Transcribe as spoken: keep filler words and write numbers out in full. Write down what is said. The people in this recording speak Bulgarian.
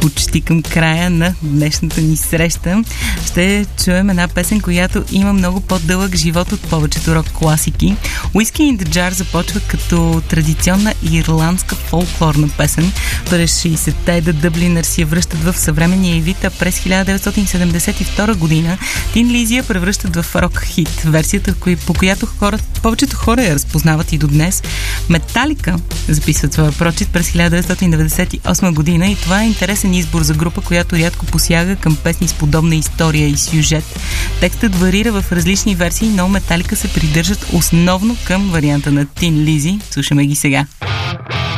почти към края на днешната ни среща. Ще чуем една песен, която има много по-дълъг живот от повечето рок класики. Whiskey in the Jar започва като традиционна ирландска фолклорна песен. През шейсетте The Dubliners си я връщат в съвременния й вид, а през хиляда деветстотин седемдесет и втора година Тин Лизи я превръщат в рок хит. Версията, по която хората, повечето хора я разпознават и до днес. Металика записват своя прочит през хиляда деветстотин деветдесет и осма година и това е интересен избор за група, която рядко посяга към песни с подобна история и сюжет. Текстът варира в различни версии, но Металика се придържат основно към варианта на Тин Лизи. Слушаме ги сега.